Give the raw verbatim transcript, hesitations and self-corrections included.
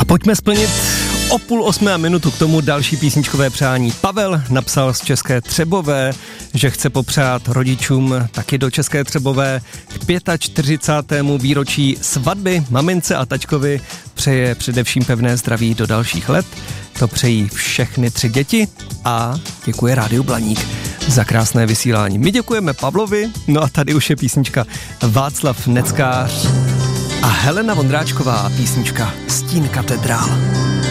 Pojďme splnit o půl osmé a minutu k tomu další písničkové přání. Pavel napsal z České Třebové, že chce popřát rodičům taky do České Třebové k čtyřicátému pátém výročí svatby mamince a taťkovi přeje především pevné zdraví do dalších let. To přejí všechny tři děti a děkuje Rádiu Blaník za krásné vysílání. My děkujeme Pavlovi, no a tady už je písnička Václav Neckář a Helena Vondráčková, písnička Stín katedrál.